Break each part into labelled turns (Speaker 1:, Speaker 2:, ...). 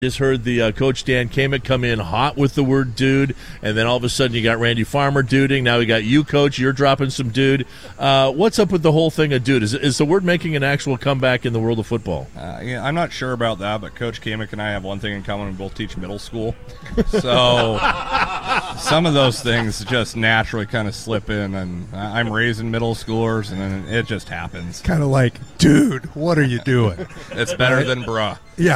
Speaker 1: Just heard the Coach Dan Kamick come in hot with the word dude, and then all of a sudden you got Randy Farmer duding. Now we got you, Coach. You're dropping some dude. What's up with the whole thing of dude? Is the word making an actual comeback in the world of football?
Speaker 2: Yeah, I'm not sure about that, but Coach Kamick and I have one thing in common. We both teach middle school. So some of those things just naturally kind of slip in, and I'm raising middle schoolers, and then it just happens.
Speaker 3: Kind of like, dude, what are you doing?
Speaker 2: It's better than bruh.
Speaker 3: Yeah.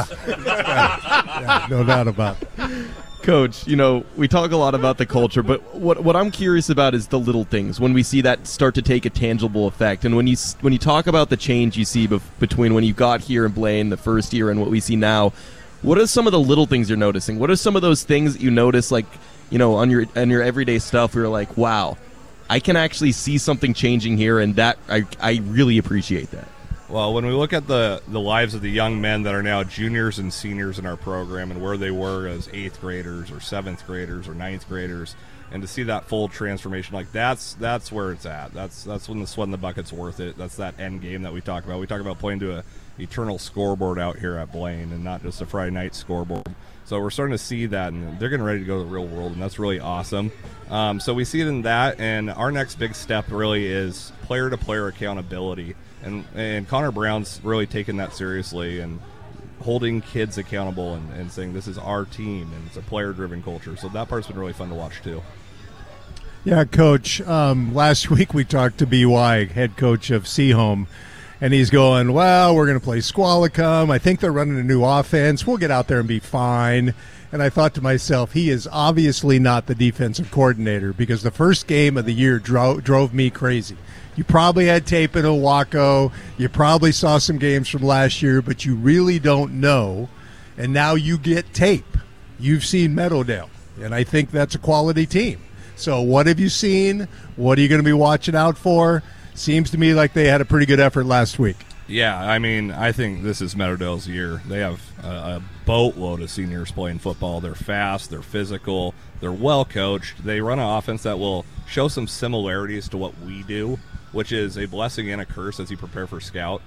Speaker 3: Yeah, no doubt about it.
Speaker 4: Coach, we talk a lot about the culture, but what I'm curious about is the little things, when we see that start to take a tangible effect. And when you talk about the change you see between when you got here in Blaine the first year and what we see now, what are some of the little things you're noticing? What are some of those things that you notice, like, on your everyday stuff where you're like, wow, I can actually see something changing here, and that I really appreciate that.
Speaker 2: Well, when we look at the lives of the young men that are now juniors and seniors in our program and where they were as 8th graders or 7th graders or 9th graders, and to see that full transformation, like that's where it's at. That's when the sweat in the bucket's worth it. That's that end game that we talk about. We talk about playing to a eternal scoreboard out here at Blaine and not just a Friday night scoreboard. So we're starting to see that, and they're getting ready to go to the real world, and that's really awesome. So we see it in that, and our next big step really is player-to-player accountability. And Connor Brown's really taken that seriously and holding kids accountable and saying this is our team, and it's a player-driven culture. So that part's been really fun to watch too.
Speaker 3: Yeah, Coach, last week we talked to BY, head coach of Seaholm, and he's going, well, we're going to play Squalicum. I think they're running a new offense. We'll get out there and be fine. And I thought to myself, he is obviously not the defensive coordinator, because the first game of the year drove me crazy. You probably had tape in Owako. You probably saw some games from last year, but you really don't know. And now you get tape. You've seen Meadowdale, and I think that's a quality team. So what have you seen? What are you going to be watching out for? Seems to me like they had a pretty good effort last week.
Speaker 2: Yeah, I mean, I think this is Meadowdale's year. They have a boatload of seniors playing football. They're fast, they're physical, they're well coached. They run an offense that will show some similarities to what we do, which is a blessing and a curse as you prepare for scout.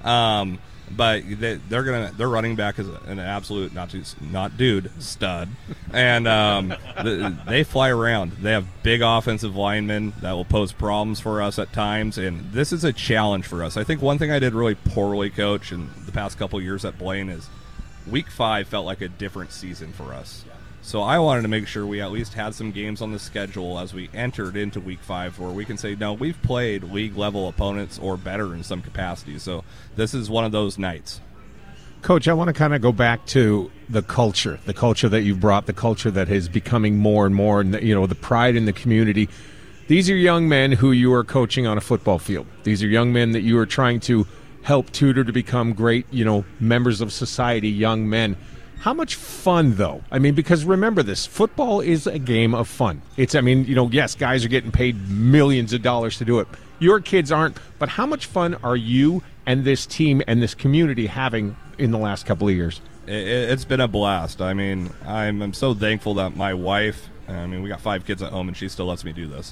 Speaker 2: But their running back is an absolute stud, and they fly around. They have big offensive linemen that will pose problems for us at times, and this is a challenge for us. I think one thing I did really poorly, Coach, in the past couple of years at Blaine is Week 5 felt like a different season for us. So I wanted to make sure we at least had some games on the schedule as we entered into Week 5 where we can say, no, we've played league-level opponents or better in some capacity. So this is one of those nights.
Speaker 5: Coach, I want to kind of go back to the culture that you've brought, the culture that is becoming more and more, and the pride in the community. These are young men who you are coaching on a football field. These are young men that you are trying to help tutor to become great, members of society, young men. How much fun, though? I mean, because remember this, football is a game of fun. Yes, guys are getting paid millions of dollars to do it. Your kids aren't, but how much fun are you and this team and this community having in the last couple of years?
Speaker 2: It's been a blast. I mean, I'm so thankful that my wife, we got 5 kids at home, and she still lets me do this.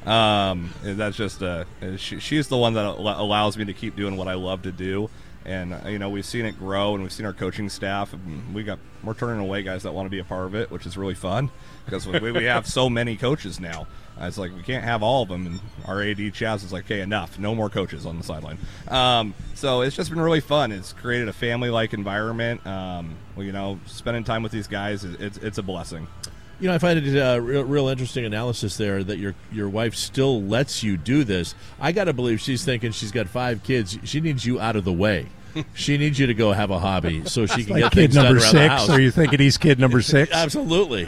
Speaker 2: That's just, she's the one that allows me to keep doing what I love to do. And, we've seen it grow, and we've seen our coaching staff. And we're turning away guys that want to be a part of it, which is really fun because we have so many coaches now. It's like we can't have all of them. And our AD Chaz is like, okay, enough. No more coaches on the sideline. So it's just been really fun. It's created a family-like environment. Spending time with these guys, it's a blessing.
Speaker 1: I find it a real interesting analysis there that your wife still lets you do this. I got to believe she's thinking she's got 5 kids. She needs you out of the way. She needs you to go have a hobby so she can get things done around the house.
Speaker 3: Are you thinking he's kid number 6?
Speaker 1: Absolutely.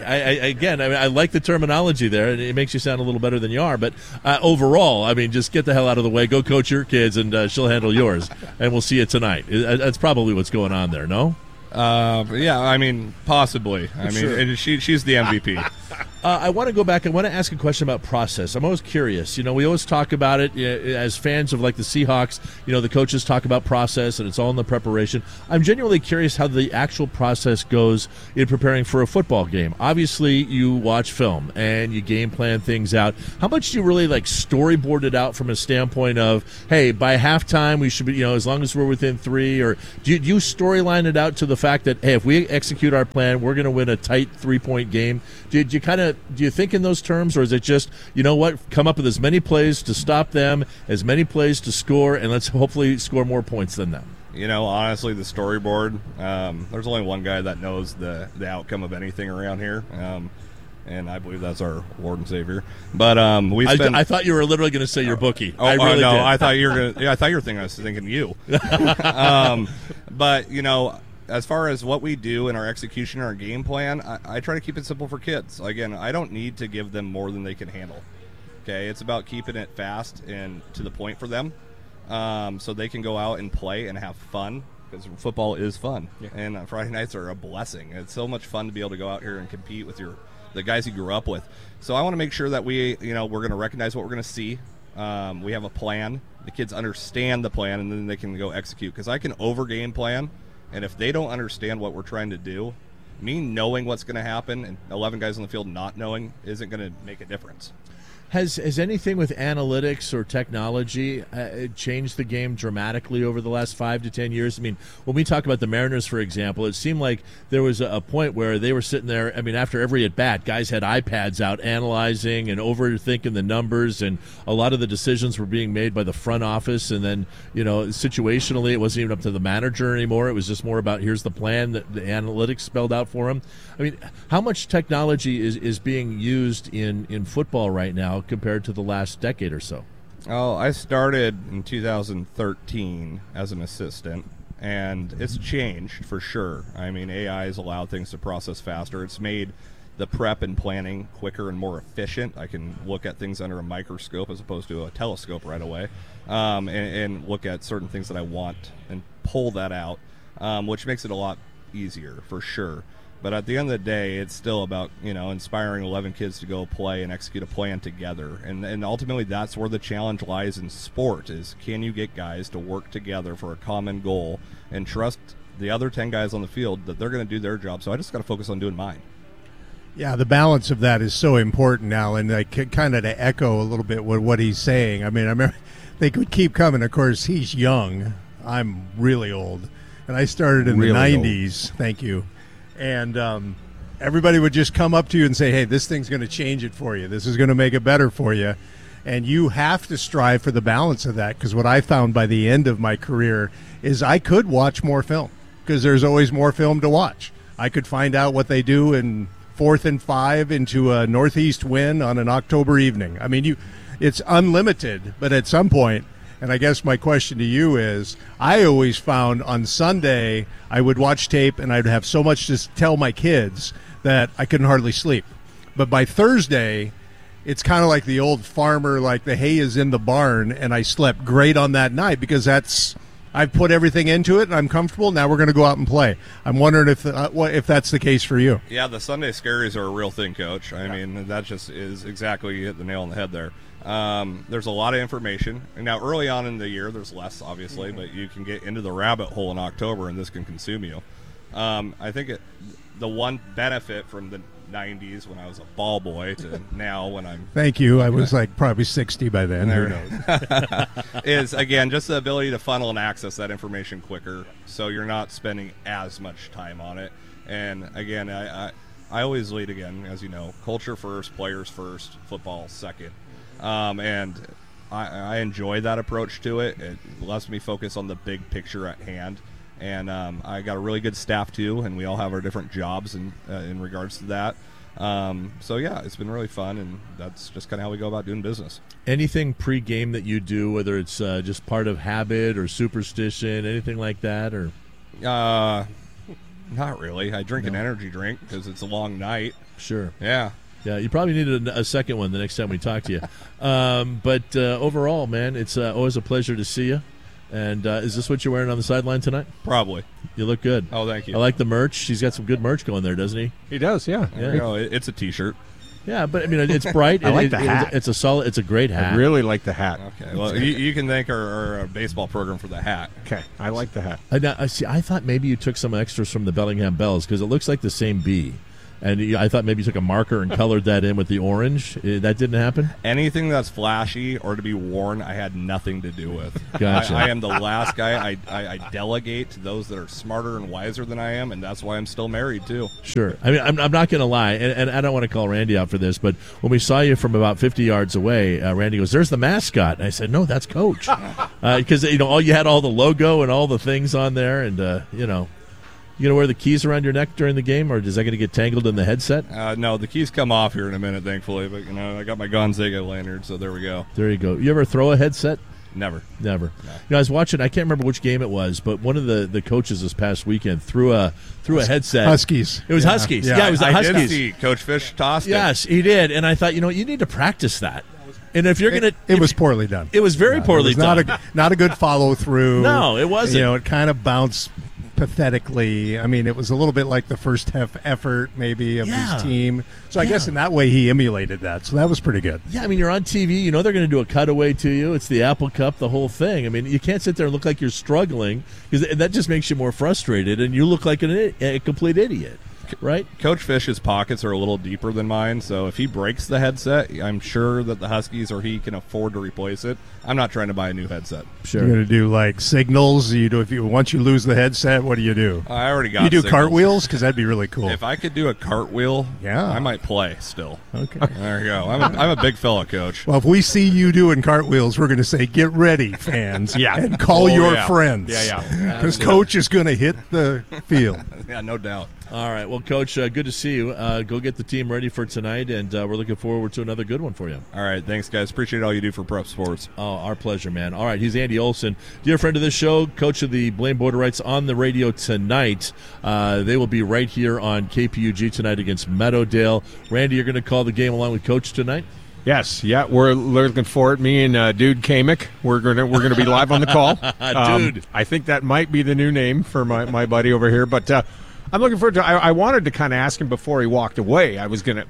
Speaker 1: I like the terminology there, and it makes you sound a little better than you are. But overall, just get the hell out of the way. Go coach your kids, and she'll handle yours. And we'll see you tonight. That's probably what's going on there, no?
Speaker 2: Possibly.
Speaker 1: Sure.
Speaker 2: She's the MVP.
Speaker 1: I want to go back. I want to ask a question about process. I'm always curious. We always talk about it as fans of like the Seahawks. The coaches talk about process, and it's all in the preparation. I'm genuinely curious how the actual process goes in preparing for a football game. Obviously, you watch film and you game plan things out. How much do you really like storyboard it out from a standpoint of, hey, by halftime we should be, as long as we're within 3, or do you storyline it out to the fact that, hey, if we execute our plan, we're going to win a tight 3-point game? Do you think in those terms, or is it just, come up with as many plays to stop them, as many plays to score, and let's hopefully score more points than them?
Speaker 2: Honestly, the storyboard, there's only one guy that knows the outcome of anything around here, and I believe that's our Lord and Savior. But
Speaker 1: I thought you were literally going to say your bookie. I really
Speaker 2: no,
Speaker 1: did.
Speaker 2: I thought you were going to. Yeah, I thought you were thinking I was thinking you. But as far as what we do in our execution, our game plan, I try to keep it simple for kids. Again, I don't need to give them more than they can handle. Okay, it's about keeping it fast and to the point for them, so they can go out and play and have fun, because football is fun. Yeah. And Friday nights are a blessing. It's so much fun to be able to go out here and compete with the guys you grew up with. So I want to make sure that we're going to recognize what we're going to see. We have a plan. The kids understand the plan, and then they can go execute. Because I can over game plan, and if they don't understand what we're trying to do, me knowing what's going to happen and 11 guys on the field not knowing isn't going to make a difference.
Speaker 1: Has anything with analytics or technology changed the game dramatically over the last 5 to 10 years? I mean, when we talk about the Mariners, for example, it seemed like there was a point where they were sitting there. I mean, after every at-bat, guys had iPads out analyzing and overthinking the numbers, and a lot of the decisions were being made by the front office. And then, situationally, it wasn't even up to the manager anymore. It was just more about, here's the plan that the analytics spelled out for him. I mean, how much technology is being used in football right now compared to the last decade or so?
Speaker 2: Oh, I started in 2013 as an assistant, and it's changed for sure. I mean, AI has allowed things to process faster. It's made the prep and planning quicker and more efficient. I can look at things under a microscope as opposed to a telescope right away, and look at certain things that I want and pull that out, which makes it a lot easier for sure. But at the end of the day, it's still about, inspiring 11 kids to go play and execute a plan together. And ultimately, that's where the challenge lies in sport, is can you get guys to work together for a common goal and trust the other 10 guys on the field that they're going to do their job. So I just got to focus on doing mine.
Speaker 3: Yeah, the balance of that is so important now. And kind of to echo a little bit what he's saying. I mean, I remember they could keep coming. Of course, he's young. I'm really old. And I started in the 90s. Old. Thank you. And everybody would just come up to you and say, hey, this thing's going to change it for you. This is going to make it better for you. And you have to strive for the balance of that, because what I found by the end of my career is I could watch more film, because there's always more film to watch. I could find out what they do in 4th and 5 into a northeast wind on an October evening. I mean, it's unlimited, but at some point, and I guess my question to you is, I always found on Sunday I would watch tape and I'd have so much to tell my kids that I couldn't hardly sleep. But by Thursday, it's kind of like the old farmer, like the hay is in the barn, and I slept great on that night because I've put everything into it and I'm comfortable. Now we're going to go out and play. I'm wondering if that's the case for you.
Speaker 2: Yeah, the Sunday scaries are a real thing, Coach. I mean, that just is exactly, you hit the nail on the head there. There's a lot of information. And now, early on in the year, there's less, obviously, but you can get into the rabbit hole in October, and this can consume you. I think the one benefit from the 90s when I was a ball boy to now when I'm...
Speaker 3: Thank you. I was probably 60 by then.
Speaker 2: Who knows? Is, again, just the ability to funnel and access that information quicker, so you're not spending as much time on it. And, again, I always lead, again, as you know, culture first, players first, football second. And I enjoy that approach to it. It lets me focus on the big picture at hand. And I got a really good staff, too, and we all have our different jobs in regards to that. So, yeah, it's been really fun, and that's just kind of how we go about doing business.
Speaker 1: Anything pre-game that you do, whether it's just part of habit or superstition, anything like that? Or
Speaker 2: not really. I drink an energy drink because it's a long night.
Speaker 1: Sure.
Speaker 2: Yeah.
Speaker 1: Yeah, you probably needed a second one the next time we talk to you. But overall, man, it's always a pleasure to see you. And is this what you're wearing on the sideline tonight?
Speaker 2: Probably.
Speaker 1: You look good.
Speaker 2: Oh, thank you.
Speaker 1: I like the merch. He's got some good merch going there, doesn't he?
Speaker 5: He does, yeah.
Speaker 2: There you go. It's a T-shirt.
Speaker 1: Yeah, but I mean, it's bright.
Speaker 5: I like the hat.
Speaker 1: It's a great hat.
Speaker 5: I really like the hat.
Speaker 2: Okay, well, you can thank our baseball program for the hat.
Speaker 5: Okay, I like the hat.
Speaker 1: I thought maybe you took some extras from the Bellingham Bells because it looks like the same bee. And I thought maybe you took a marker and colored that in with the orange. That didn't happen?
Speaker 2: Anything that's flashy or to be worn, I had nothing to do with.
Speaker 1: Gotcha.
Speaker 2: I am the last guy. I delegate to those that are smarter and wiser than I am, and that's why I'm still married, too.
Speaker 1: Sure. I mean, I'm not going to lie, and I don't want to call Randy out for this, but when we saw you from about 50 yards away, Randy goes, "There's the mascot." And I said, "No, that's Coach." Because, you had all the logo and all the things on there, and, you gonna wear the keys around your neck during the game, or is that gonna get tangled in the headset?
Speaker 2: No, the keys come off here in a minute, thankfully. But I got my Gonzaga lanyard, so there we go.
Speaker 1: There you go. You ever throw a headset?
Speaker 2: Never.
Speaker 1: No. I was watching. I can't remember which game it was, but one of the coaches this past weekend threw a headset.
Speaker 3: Huskies.
Speaker 1: It was Huskies.
Speaker 3: Yeah.
Speaker 1: It was the
Speaker 2: I
Speaker 1: Huskies.
Speaker 2: did see Coach Fish tossed it.
Speaker 1: Yes, he did, and I thought, you need to practice that. And if you're gonna,
Speaker 3: It was poorly done.
Speaker 1: It was very poorly
Speaker 3: It was
Speaker 1: done.
Speaker 3: not a good follow through.
Speaker 1: No, it wasn't.
Speaker 3: It kind of bounced pathetically. I mean, it was a little bit like the first half effort maybe of his team. So I guess in that way he emulated that. So that was pretty good.
Speaker 1: Yeah, I mean, you're on TV. They're going to do a cutaway to you. It's the Apple Cup, the whole thing. I mean, you can't sit there and look like you're struggling because that just makes you more frustrated, and you look like a complete idiot, right?
Speaker 2: Coach Fish's pockets are a little deeper than mine, so if he breaks the headset, I'm sure that the Huskies or he can afford to replace it. I'm not trying to buy a new headset.
Speaker 3: You're going to do like signals. Once you lose the headset, what do you do?
Speaker 2: I already got
Speaker 3: You do
Speaker 2: signals.
Speaker 3: cartwheels because that'd be really cool.
Speaker 2: If I could do a cartwheel, I might play still.
Speaker 3: Okay.
Speaker 2: There you go. I'm a big fella, Coach.
Speaker 3: Well, if we see you doing cartwheels, we're going to say, "Get ready, fans!" and call your friends.
Speaker 5: Yeah.
Speaker 3: Because Coach is going to hit the field.
Speaker 2: Yeah, no doubt.
Speaker 1: All right. Well, Coach, good to see you. Go get the team ready for tonight, and we're looking forward to another good one for you.
Speaker 2: All right. Thanks, guys. Appreciate all you do for Prep Sports.
Speaker 1: Oh, our pleasure, man. All right. He's Andy Olson, dear friend of this show, coach of the Blaine Borderites on the radio tonight. They will be right here on KPUG tonight against Meadowdale. Randy, you're going to call the game along with Coach tonight?
Speaker 5: Yes, yeah, we're looking for it. Me and Dude Kamick, we're gonna be live on the call.
Speaker 1: Dude,
Speaker 5: I think that might be the new name for my buddy over here. But I'm looking forward to. I wanted to kind of ask him before he walked away. I was gonna.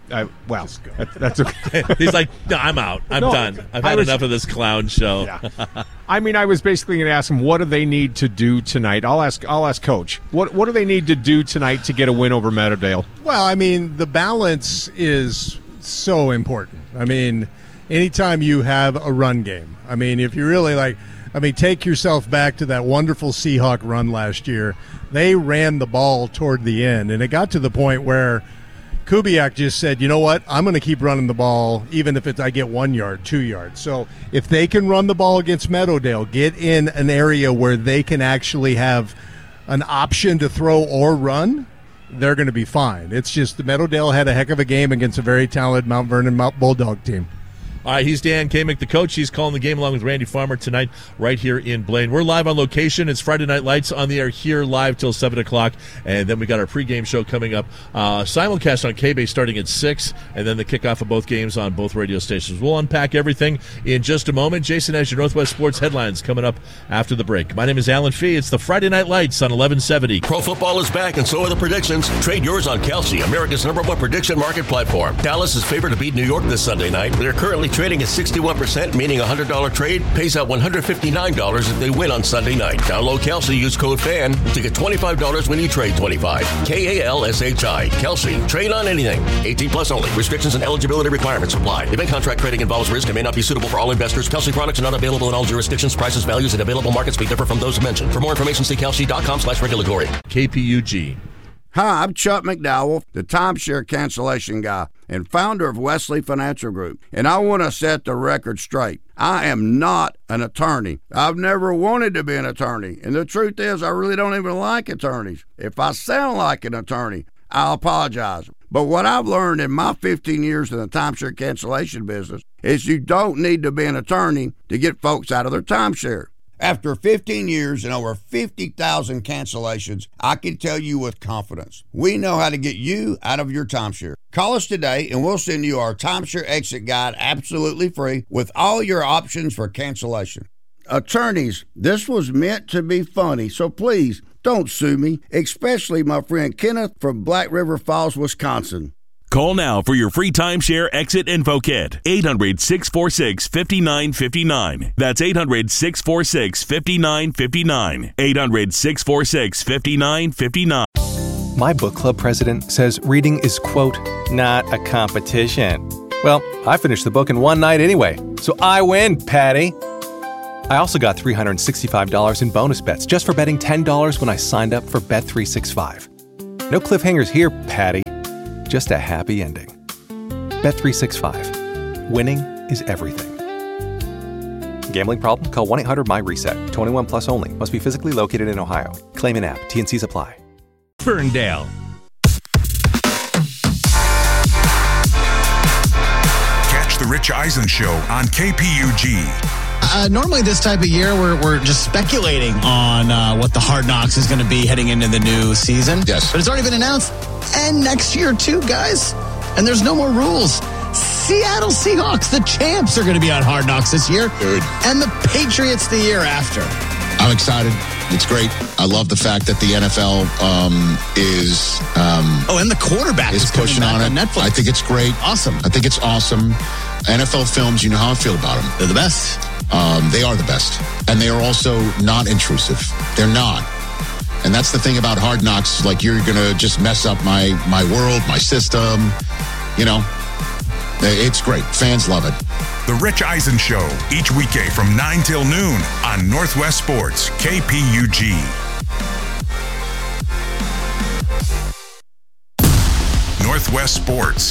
Speaker 5: That's okay.
Speaker 1: He's like, "No, I'm out. I'm done. I've had enough of this clown show."
Speaker 5: Yeah. I mean, I was basically going to ask him, what do they need to do tonight? I'll ask Coach. What do they need to do tonight to get a win over Meadowdale?
Speaker 3: Well, I mean, the balance is so important. I mean, anytime you have a run game, I mean, if you really take yourself back to that wonderful Seahawk run last year. They ran the ball toward the end, and it got to the point where Kubiak just said, "You know what? I'm going to keep running the ball, even if I get 1 yard, 2 yards." So if they can run the ball against Meadowdale, get in an area where they can actually have an option to throw or run, they're going to be fine. It's just the Meadowdale had a heck of a game against a very talented Mount Vernon Bulldog team.
Speaker 1: All right, he's Dan Kamick, the coach. He's calling the game along with Randy Farmer tonight right here in Blaine. We're live on location. It's Friday Night Lights on the air here live till 7 o'clock. And then we got our pregame show coming up. Simulcast on K-Base starting at 6, and then the kickoff of both games on both radio stations. We'll unpack everything in just a moment. Jason has your Northwest Sports headlines coming up after the break. My name is Alan Fee. It's the Friday Night Lights on 1170.
Speaker 6: Pro football is back, and so are the predictions. Trade yours on Kelsey, America's #1 prediction market platform. Dallas is favored to beat New York this Sunday night. They're currently trading at 61%, meaning a $100 trade pays out $159 if they win on Sunday night. Download Kelsey, use code FAN to get $25 when you trade 25. KALSHI. Kelsey. Trade on anything. 18 plus only. Restrictions and eligibility requirements apply. Event contract trading involves risk and may not be suitable for all investors. Kelsey products are not available in all jurisdictions. Prices, values, and available markets may differ from those mentioned. For more information, see kelsey.com/regulatory.
Speaker 1: KPUG.
Speaker 7: Hi, I'm Chuck McDowell, the timeshare cancellation guy and founder of Wesley Financial Group, and I want to set the record straight. I am not an attorney. I've never wanted to be an attorney, and the truth is I really don't even like attorneys. If I sound like an attorney, I'll apologize. But what I've learned in my 15 years in the timeshare cancellation business is you don't need to be an attorney to get folks out of their timeshare. After 15 years and over 50,000 cancellations, I can tell you with confidence, we know how to get you out of your timeshare. Call us today and we'll send you our timeshare exit guide absolutely free with all your options for cancellation. Attorneys, this was meant to be funny, so please don't sue me, especially my friend Kenneth from Black River Falls, Wisconsin.
Speaker 8: Call now for your free timeshare exit info kit. 800-646-5959. That's 800-646-5959. 800-646-5959.
Speaker 9: My book club president says reading is, quote, not a competition. Well, I finished the book in one night anyway, so I win, Patty. I also got $365 in bonus bets just for betting $10 when I signed up for Bet365. No cliffhangers here, Patty. Just a happy ending. Bet365. Winning is everything. Gambling problem? Call 1-800-MY-RESET. 21 plus only. Must be physically located in Ohio. Claim in app. T&Cs apply.
Speaker 10: Ferndale.
Speaker 11: Catch the Rich Eisen Show on KPUG.
Speaker 12: Normally this type of year, we're just speculating on what the Hard Knocks is going to be heading into the new season.
Speaker 13: Yes.
Speaker 12: But it's already been announced. And next year, too, guys. And there's no more rules. Seattle Seahawks, the champs, are going to be on Hard Knocks this year.
Speaker 13: Good.
Speaker 12: And the Patriots the year after.
Speaker 13: I'm excited. It's great. I love the fact that the NFL is...
Speaker 12: and the quarterback is
Speaker 13: pushing
Speaker 12: back
Speaker 13: on
Speaker 12: Netflix.
Speaker 13: I think it's great.
Speaker 12: Awesome.
Speaker 13: I think it's awesome. NFL films, you know how I feel about them.
Speaker 12: They're the best.
Speaker 13: They are the best. And they are also not intrusive. They're not. And that's the thing about Hard Knocks. Like, you're going to just mess up my world, my system. You know, it's great. Fans love it.
Speaker 11: The Rich Eisen Show, each weekday from 9 till noon on Northwest Sports, KPUG. Northwest Sports,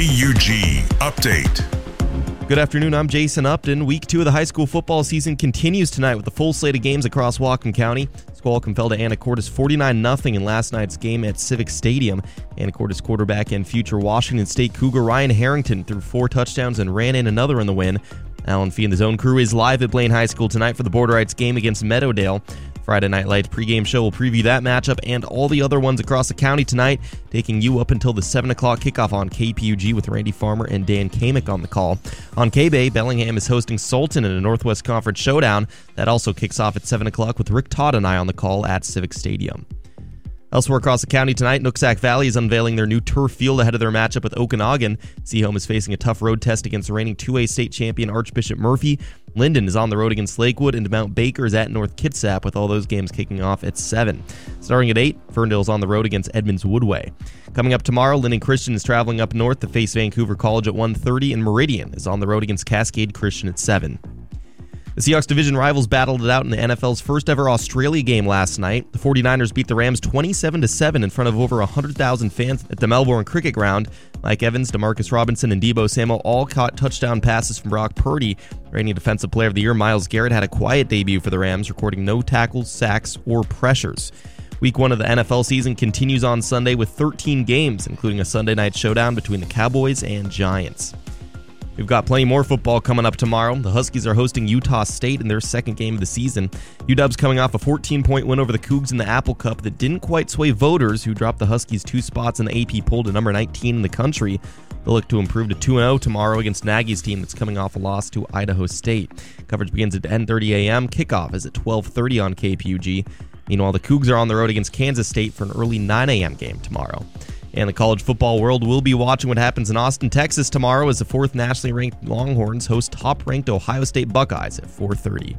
Speaker 11: KPUG. Update.
Speaker 4: Good afternoon, I'm Jason Upton. Week 2 of the high school football season continues tonight with a full slate of games across Whatcom County. Squalicum fell to Anacortes 49-0 in last night's game at Civic Stadium. Anacortes quarterback and future Washington State Cougar Ryan Harrington threw 4 touchdowns and ran in another in the win. Alan Fee and the Zone crew is live at Blaine High School tonight for the Borderites game against Meadowdale. Friday Night Lights pregame show will preview that matchup and all the other ones across the county tonight, taking you up until the 7 o'clock kickoff on KPUG with Randy Farmer and Dan Kamick on the call. On K-Bay, Bellingham is hosting Sultan in a Northwest Conference showdown. That also kicks off at 7 o'clock with Rick Todd and I on the call at Civic Stadium. Elsewhere across the county tonight, Nooksack Valley is unveiling their new turf field ahead of their matchup with Okanagan. Seahome is facing a tough road test against reigning 2A state champion Archbishop Murphy. Linden is on the road against Lakewood, and Mount Baker is at North Kitsap, with all those games kicking off at 7. Starting at 8, Ferndale is on the road against Edmonds Woodway. Coming up tomorrow, Linden Christian is traveling up north to face Vancouver College at 1:30, and Meridian is on the road against Cascade Christian at 7. The Seahawks division rivals battled it out in the NFL's first ever Australia game last night. The 49ers beat the Rams 27-7 in front of over 100,000 fans at the Melbourne Cricket Ground. Mike Evans, Demarcus Robinson, and Deebo Samuel all caught touchdown passes from Brock Purdy. Reigning Defensive Player of the Year, Myles Garrett, had a quiet debut for the Rams, recording no tackles, sacks, or pressures. Week 1 of the NFL season continues on Sunday with 13 games, including a Sunday night showdown between the Cowboys and Giants. We've got plenty more football coming up tomorrow. The Huskies are hosting Utah State in their second game of the season. UW's coming off a 14-point win over the Cougs in the Apple Cup that didn't quite sway voters, who dropped the Huskies 2 spots in the AP poll to number 19 in the country. They'll look to improve to 2-0 tomorrow against Nagy's team that's coming off a loss to Idaho State. Coverage begins at 10:30 a.m. Kickoff is at 12:30 on KPUG. Meanwhile, the Cougs are on the road against Kansas State for an early 9 a.m. game tomorrow. And the college football world will be watching what happens in Austin, Texas tomorrow as the 4th nationally ranked Longhorns host top-ranked Ohio State Buckeyes at 4:30.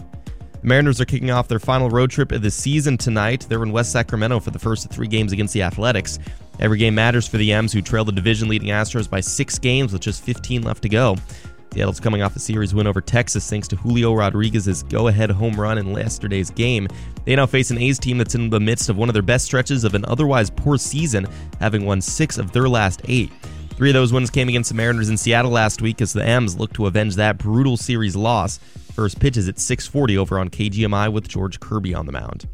Speaker 4: The Mariners are kicking off their final road trip of the season tonight. They're in West Sacramento for the first of 3 games against the Athletics. Every game matters for the M's, who trail the division-leading Astros by 6 games with just 15 left to go. Seattle's coming off a series win over Texas thanks to Julio Rodriguez's go-ahead home run in yesterday's game. They now face an A's team that's in the midst of one of their best stretches of an otherwise poor season, having won 6 of their last 8. 3 of those wins came against the Mariners in Seattle last week as the M's look to avenge that brutal series loss. First pitch is at 6:40 over on KGMI with George Kirby on the mound.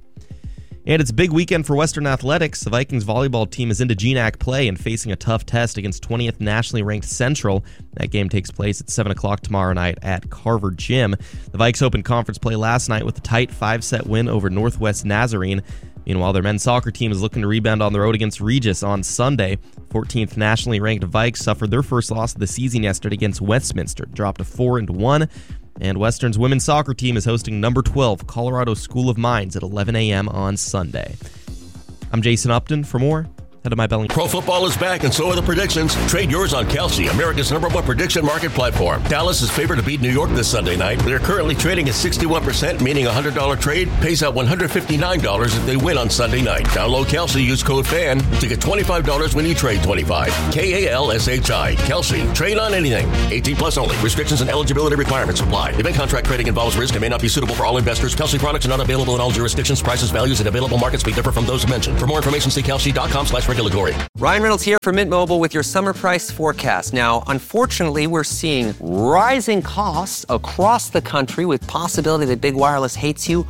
Speaker 4: And it's a big weekend for Western Athletics. The Vikings volleyball team is into GNAC play and facing a tough test against 20th nationally ranked Central. That game takes place at 7 o'clock tomorrow night at Carver Gym. The Vikes opened conference play last night with a tight 5-set win over Northwest Nazarene. Meanwhile, their men's soccer team is looking to rebound on the road against Regis on Sunday. 14th nationally ranked Vikes suffered their first loss of the season yesterday against Westminster, dropped to 4-1. And Western's women's soccer team is hosting number 12 Colorado School of Mines at 11 a.m. on Sunday. I'm Jason Upton. For more,
Speaker 10: Head to MyBelling.
Speaker 6: Pro football is back, and so are the predictions. Trade yours on Kalshi, America's #1 prediction market platform. Dallas is favored to beat New York this Sunday night. They're currently trading at 61%, meaning a $100 trade pays out $159 if they win on Sunday night. Download Kalshi, use code FAN to get $25 when you trade 25. KALSHI. Kalshi. Trade on anything. 18 plus only. Restrictions and eligibility requirements apply. Event contract trading involves risk and may not be suitable for all investors. Kalshi products are not available in all jurisdictions. Prices, values, and available markets may differ from those mentioned. For more information, see kalshi.com/regulatory.
Speaker 14: Ryan Reynolds here from Mint Mobile with your summer price forecast. Now, unfortunately, we're seeing rising costs across the country with possibility that big wireless hates you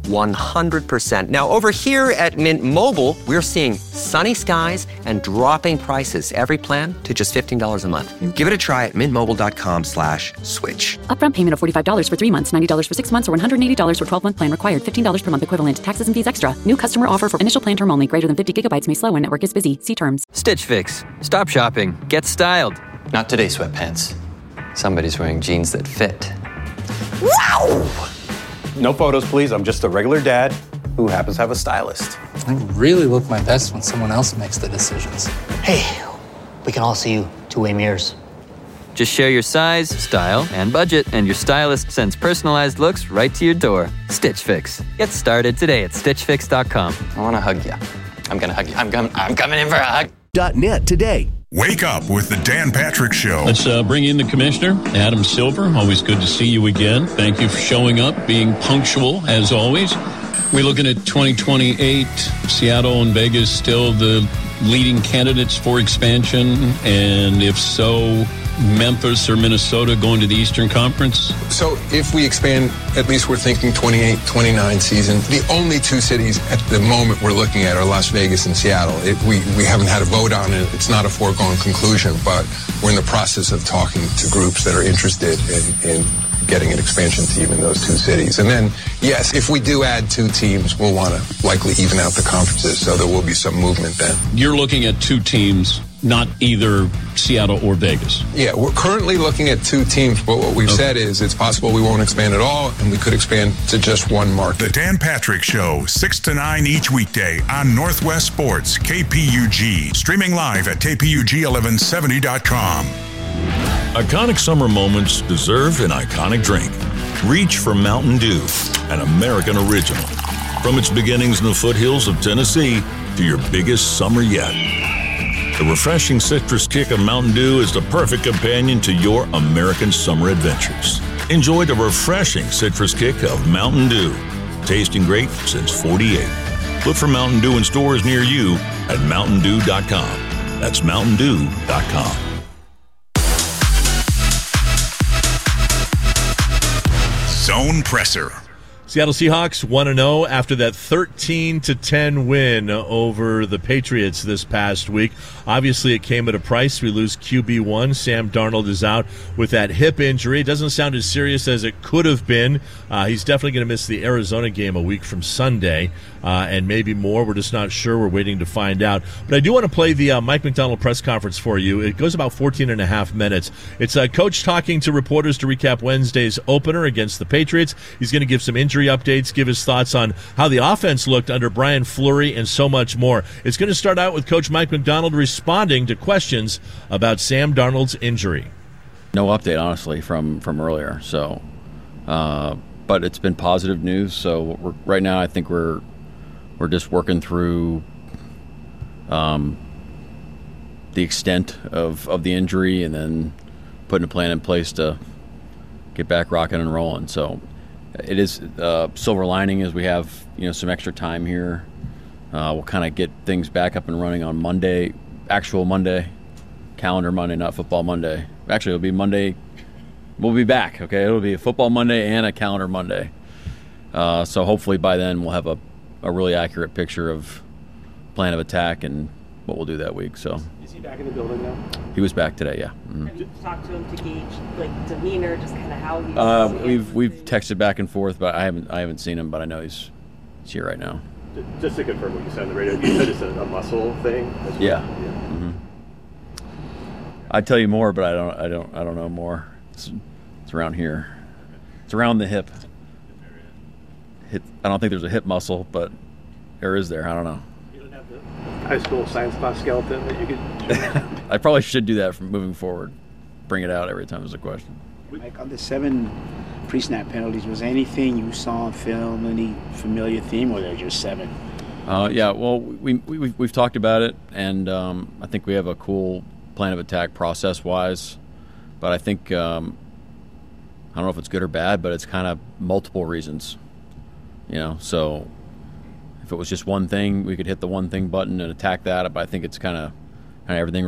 Speaker 14: 100%. Now, over here at Mint Mobile, we're seeing sunny skies and dropping prices. Every plan to just $15 a month. Give it a try at mintmobile.com/switch.
Speaker 15: Upfront payment of $45 for 3 months, $90 for 6 months, or $180 for 12-month plan required. $15 per month equivalent. Taxes and fees extra. New customer offer for initial plan term only. Greater than 50 gigabytes may slow when network is busy. See terms.
Speaker 14: Stitch Fix. Stop shopping. Get styled.
Speaker 16: Not today, sweatpants. Somebody's wearing jeans that fit.
Speaker 14: Wow!
Speaker 17: No photos, please. I'm just a regular dad who happens to have a stylist.
Speaker 16: I really look my best when someone else makes the decisions. Hey, we can all see you two-way mirrors.
Speaker 14: Just share your size, style, and budget, and your stylist sends personalized looks right to your door. Stitch Fix. Get started today at StitchFix.com.
Speaker 16: I want to hug you. I'm going to hug you. I'm coming in for a hug.
Speaker 11: .net today. Wake up with the Dan Patrick Show.
Speaker 18: Let's bring in the commissioner, Adam Silver. Always good to see you again. Thank you for showing up, being punctual as always. We're looking at 2028. Seattle and Vegas still the leading candidates for expansion, and if so, Memphis or Minnesota going to the Eastern Conference?
Speaker 19: So if we expand, at least we're thinking 28, 29 season. The only two cities at the moment we're looking at are Las Vegas and Seattle. We haven't had a vote on it. It's not a foregone conclusion, but we're in the process of talking to groups that are interested in getting an expansion team in those two cities. And then, yes, if we do add two teams, we'll want to likely even out the conferences, so there will be some movement then.
Speaker 18: You're looking at two teams, not either Seattle or Vegas.
Speaker 19: Yeah, we're currently looking at two teams, but what we've said is it's possible we won't expand at all, and we could expand to just one market.
Speaker 11: The Dan Patrick Show, 6 to 9 each weekday on Northwest Sports, KPUG. Streaming live at KPUG1170.com.
Speaker 8: Iconic summer moments deserve an iconic drink. Reach for Mountain Dew, an American original. From its beginnings in the foothills of Tennessee to your biggest summer yet. The refreshing citrus kick of Mountain Dew is the perfect companion to your American summer adventures. Enjoy the refreshing citrus kick of Mountain Dew. Tasting great since '48. Look for Mountain Dew in stores near you at MountainDew.com. That's MountainDew.com.
Speaker 11: Zone Presser.
Speaker 1: Seattle Seahawks 1-0 after that 13-10 win over the Patriots this past week. Obviously, it came at a price. We lose QB1. Sam Darnold is out with that hip injury. It doesn't sound as serious as it could have been. He's definitely going to miss the Arizona game a week from Sunday, and maybe more. We're just not sure. We're waiting to find out. But I do want to play the Mike Macdonald press conference for you. It goes about 14 and a half minutes. It's Coach talking to reporters to recap Wednesday's opener against the Patriots. He's going to give some injury updates, give his thoughts on how the offense looked under Brian Fleury, and so much more. It's going to start out with Coach Mike Macdonald responding to questions about Sam Darnold's injury.
Speaker 20: No update, honestly, from earlier. So, but it's been positive news. So right now, I think we're just working through the extent of the injury, and then putting a plan in place to get back rocking and rolling. So. It is silver lining is we have some extra time here. We'll kind of get things back up and running on Monday, actual Monday, calendar Monday, not football Monday. Actually, it'll be Monday. We'll be back. Okay, it'll be a football Monday and a calendar Monday. So hopefully by then we'll have a really accurate picture of plan of attack and what we'll do that week. So.
Speaker 10: Is he back in the building now?
Speaker 20: He was back today, yeah. Mm-hmm.
Speaker 21: Have you talked to him to gauge demeanor, just kind of how he's?
Speaker 20: We've texted back and forth, but I haven't seen him, but I know he's here right now.
Speaker 10: Just to confirm what you said on the radio, you said it's a muscle thing. As well?
Speaker 20: Yeah. Mm-hmm. I'd tell you more, but I don't know more. It's around here. It's around the hip. I don't think there's a hip muscle, but there is there. I don't know.
Speaker 10: high school science class skeleton that you could?
Speaker 20: I probably should do that from moving forward. Bring it out every time there's a question.
Speaker 2: Mike, on the 7 pre-snap penalties, was anything you saw on film, any familiar theme, or they're just 7?
Speaker 20: Yeah, well, we've talked about it, and I think we have a cool plan of attack process-wise. But I think, I don't know if it's good or bad, but it's kind of multiple reasons. So if it was just one thing, we could hit the one thing button and attack that. But I think it's kind of everything